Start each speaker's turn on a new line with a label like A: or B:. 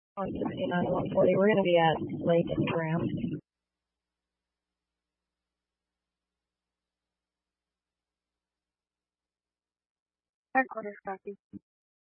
A: on 69 and 140. We're going to be at Lake and Graham.
B: Headquarters copy.